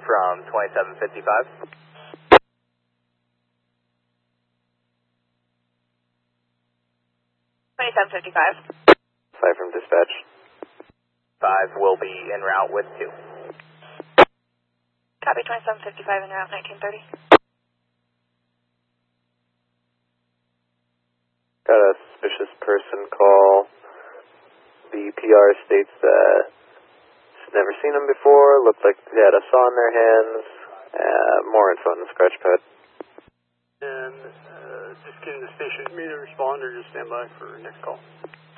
from 2755. 2755. 5 from dispatch. 5 will be en route with 2. Copy 2755 en route 1930. Got a suspicious person call. The PR states that it's never seen them before, looked like they had a saw in their hands. More info on the scratch pad. And just getting the station. Me to respond or just stand by for next call?